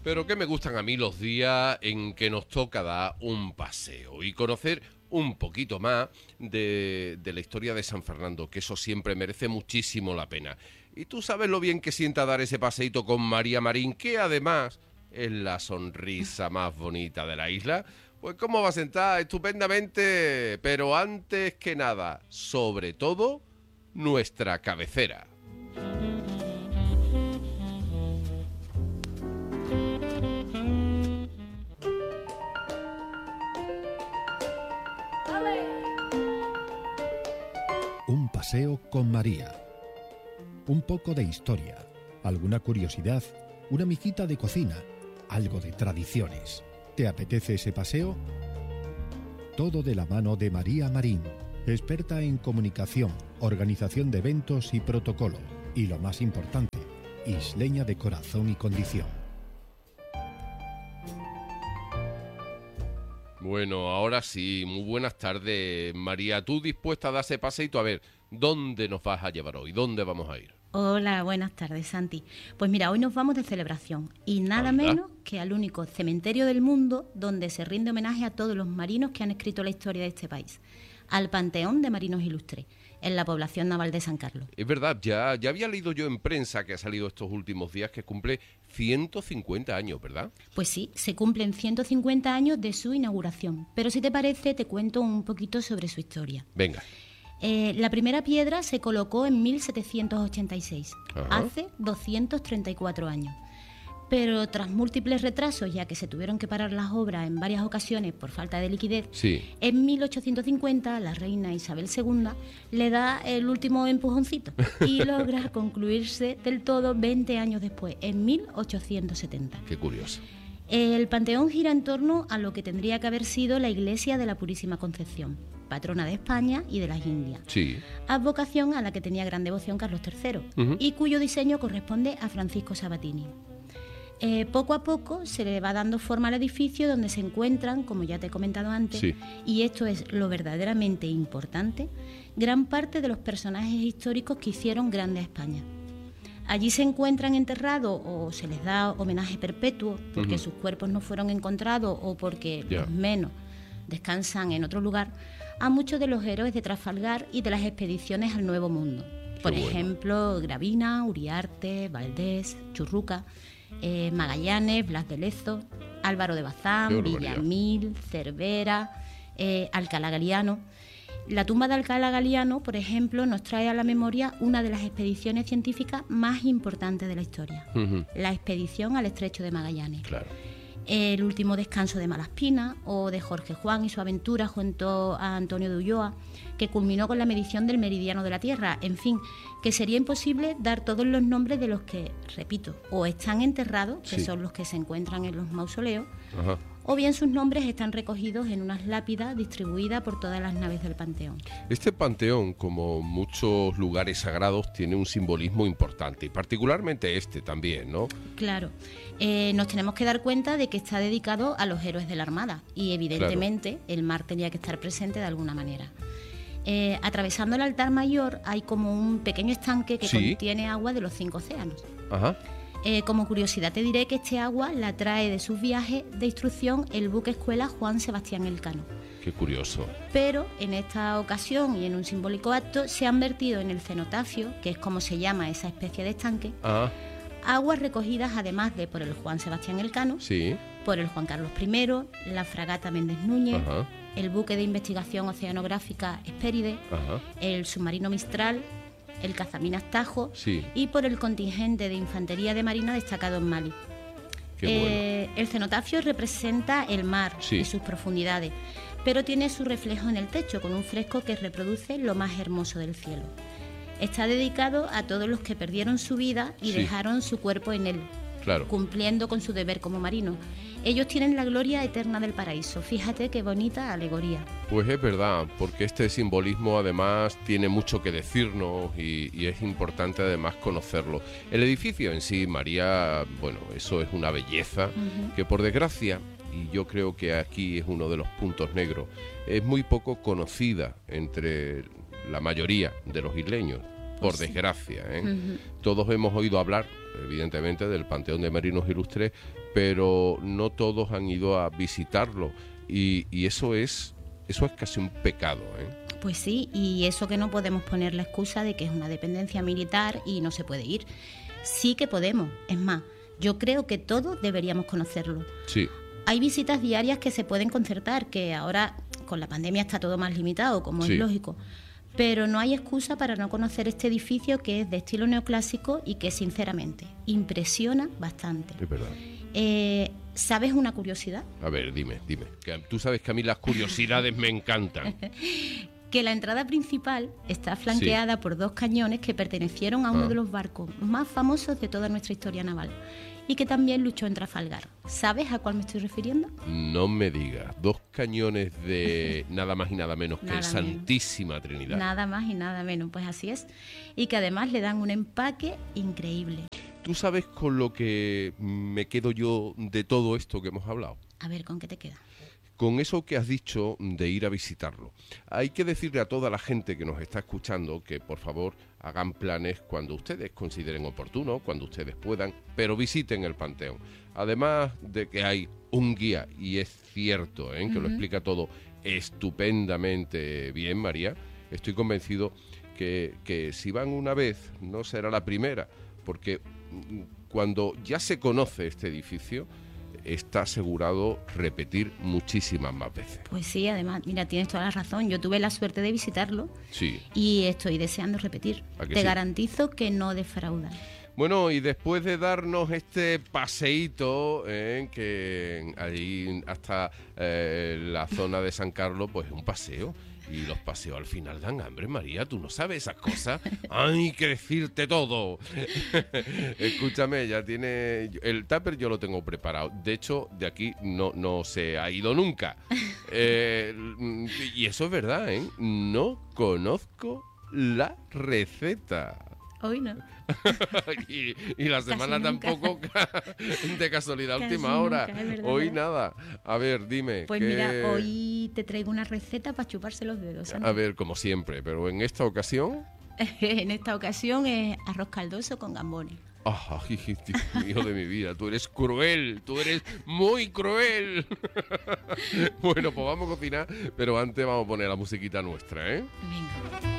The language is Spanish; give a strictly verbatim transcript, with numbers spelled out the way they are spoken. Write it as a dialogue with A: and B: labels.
A: Pero que me gustan a mí los días en que nos toca dar un paseo y conocer un poquito más de, de la historia de San Fernando, que eso siempre merece muchísimo la pena. Y tú sabes lo bien que sienta dar ese paseíto con María Marín, que además es la sonrisa más bonita de la isla. Pues cómo va a sentar estupendamente, pero antes que nada, sobre todo, nuestra cabecera.
B: Un paseo con María. Un poco de historia, alguna curiosidad, una mijita de cocina, algo de tradiciones. ¿Te apetece ese paseo? Todo de la mano de María Marín, experta en comunicación, organización de eventos y protocolo. Y lo más importante, isleña de corazón y condición.
A: Bueno, ahora sí, muy buenas tardes, María. ¿Tú dispuesta a dar ese paseíto? A ver, ¿dónde nos vas a llevar hoy? ¿Dónde vamos a ir?
C: Hola, buenas tardes, Santi. Pues mira, hoy nos vamos de celebración y nada
A: Anda.
C: menos que al único cementerio del mundo donde se rinde homenaje a todos los marinos que han escrito la historia de este país, al Panteón de Marinos Ilustres, en la población naval de San Carlos.
A: Es verdad, ya, ya había leído yo en prensa que ha salido estos últimos días que cumple ciento cincuenta años, ¿verdad?
C: Pues sí, se cumplen ciento cincuenta años de su inauguración, pero si te parece te cuento un poquito sobre su historia.
A: Venga.
C: Eh, la primera piedra se colocó en mil setecientos ochenta y seis,
A: Ajá.
C: hace doscientos treinta y cuatro años. Pero tras múltiples retrasos, ya que se tuvieron que parar las obras en varias ocasiones por falta de liquidez,
A: Sí.
C: en mil ochocientos cincuenta la reina Isabel segunda le da el último empujoncito y logra concluirse del todo veinte años después, en mil ochocientos setenta.
A: Qué curioso.
C: El panteón gira en torno a lo que tendría que haber sido la iglesia de la Purísima Concepción, patrona de España y de las Indias,
A: Sí.
C: advocación a la que tenía gran devoción Carlos tercero,
A: Ujú.
C: y cuyo diseño corresponde a Francisco Sabatini. Eh, poco a poco se le va dando forma al edificio donde se encuentran, como ya te he comentado antes,
A: Sí.
C: y esto es lo verdaderamente importante, gran parte de los personajes históricos que hicieron grande a España. Allí se encuentran enterrados o se les da homenaje perpetuo porque
A: Ujú.
C: sus cuerpos no fueron encontrados o porque
A: Ya.
C: los menos descansan en otro lugar, a muchos de los héroes de Trafalgar y de las expediciones al Nuevo Mundo. Por
A: bueno.
C: ejemplo, Gravina, Uriarte, Valdés, Churruca, eh, Magallanes, Blas de Lezo, Álvaro de
A: Qué
C: Bazán,
A: barbaridad.
C: Villamil, Cervera, eh, Alcalá Galiano. La tumba de Alcalá Galiano, por ejemplo, nos trae a la memoria una de las expediciones científicas más importantes de la historia,
A: Ujú.
C: la expedición al Estrecho de Magallanes.
A: Claro.
C: El último descanso de Malaspina o de Jorge Juan y su aventura junto a Antonio de Ulloa, que culminó con la medición del meridiano de la Tierra. En fin, que sería imposible dar todos los nombres de los que, repito, o están enterrados, que
A: Sí.
C: son los que se encuentran en los mausoleos,
A: Ajá.
C: o bien sus nombres están recogidos en unas lápidas distribuidas por todas las naves del panteón.
A: Este panteón, como muchos lugares sagrados, tiene un simbolismo importante, y particularmente este también, ¿no?
C: Claro, eh, nos tenemos que dar cuenta de que está dedicado a los héroes de la Armada y evidentemente el mar tenía que estar presente de alguna manera. Eh, atravesando el altar mayor hay como un pequeño estanque que
A: Sí.
C: contiene agua de los cinco océanos.
A: Ajá.
C: Eh, como curiosidad te diré que este agua la trae de sus viajes de instrucción el buque escuela Juan Sebastián Elcano.
A: Qué curioso.
C: Pero en esta ocasión y en un simbólico acto se han vertido en el cenotafio, que es como se llama esa especie de estanque,
A: Ah,
C: aguas recogidas además de por el Juan Sebastián Elcano,
A: sí.
C: por el Juan Carlos primero, la fragata Méndez Núñez,
A: Ajá.
C: el buque de investigación oceanográfica Hespéride,
A: Ajá.
C: el submarino Mistral, el cazaminas Tajo
A: Sí.
C: y por el contingente de infantería de marina destacado en Mali.
A: Qué
C: Eh, el cenotafio representa el mar
A: Sí.
C: y sus profundidades, pero tiene su reflejo en el techo con un fresco que reproduce lo más hermoso del cielo. Está dedicado a todos los que perdieron su vida y
A: Sí.
C: dejaron su cuerpo en él,
A: Claro.
C: cumpliendo con su deber como marinos. Ellos tienen la gloria eterna del paraíso. Fíjate qué bonita alegoría.
A: Pues es verdad, porque este simbolismo además tiene mucho que decirnos y, y es importante además conocerlo. El edificio en sí, María, bueno, eso es una belleza
C: Ujú.
A: que por desgracia, y yo creo que aquí es uno de los puntos negros, es muy poco conocida entre la mayoría de los isleños. por
C: Pues sí.
A: desgracia, ¿eh?
C: Ujú.
A: Todos hemos oído hablar, evidentemente, del Panteón de Marinos Ilustres, pero no todos han ido a visitarlo. Y, y eso es eso es casi un pecado, ¿eh?
C: Pues sí, y eso que no podemos poner la excusa de que es una dependencia militar y no se puede ir. Sí que podemos, es más, yo creo que todos deberíamos conocerlo.
A: Sí.
C: Hay visitas diarias que se pueden concertar, que ahora con la pandemia está todo más limitado, como
A: Sí.
C: es lógico. Pero no hay excusa para no conocer este edificio que es de estilo neoclásico y que sinceramente impresiona bastante.
A: Es verdad.
C: Eh, ¿Sabes una curiosidad?
A: A ver, dime, dime. Que tú sabes que a mí las curiosidades me encantan.
C: Que la entrada principal está flanqueada por dos cañones que pertenecieron a uno
A: Ah.
C: de los barcos más famosos de toda nuestra historia naval y que también luchó en Trafalgar. ¿Sabes a cuál me estoy refiriendo?
A: No me digas, dos cañones de nada más y nada menos que
C: Nada
A: el
C: menos.
A: Santísima Trinidad.
C: Nada más y nada menos, pues así es. Y que además le dan un empaque increíble.
A: ¿Tú sabes con lo que me quedo yo de todo esto que hemos hablado?
C: A ver, ¿con qué te queda?
A: Con eso que has dicho de ir a visitarlo. Hay que decirle a toda la gente que nos está escuchando que por favor hagan planes cuando ustedes consideren oportuno, cuando ustedes puedan, pero visiten el Panteón. Además de que hay un guía, y es cierto, ¿eh? que lo
C: Ujú.
A: explica todo estupendamente bien, María, estoy convencido que, que si van una vez no será la primera, porque mm, cuando ya se conoce este edificio, está asegurado repetir muchísimas más veces.
C: Pues sí, además, mira, tienes toda la razón. Yo tuve la suerte de visitarlo
A: Sí.
C: y estoy deseando repetir.
A: ¿A que
C: Te
A: sí?
C: garantizo que no defraudan.
A: Bueno, y después de darnos este paseíto, eh, que ahí hasta eh, la zona de San Carlos, pues un paseo. Y los paseos al final dan hambre, María, tú no sabes esas cosas. ¡Ay, que decirte todo! Escúchame, ya tiene... El tupper yo lo tengo preparado. De hecho, de aquí no, no se ha ido nunca. Eh, y eso es verdad, ¿eh? No conozco la receta.
C: Hoy no.
A: y, y la semana
C: nunca.
A: tampoco, de casualidad,
C: Casi
A: última hora.
C: nunca, es verdad,
A: Hoy
C: ¿verdad?
A: nada. A ver, dime.
C: Pues
A: ¿qué-
C: mira, hoy te traigo una receta para chuparse los dedos. Santi.
A: A ver, como siempre, pero en esta ocasión...
C: En esta ocasión es arroz caldoso con gambones.
A: ¡Ah, Dios mío de mi vida! Tú eres cruel, tú eres muy cruel. Bueno, pues vamos a cocinar, pero antes vamos a poner la musiquita nuestra, ¿eh?
C: Venga.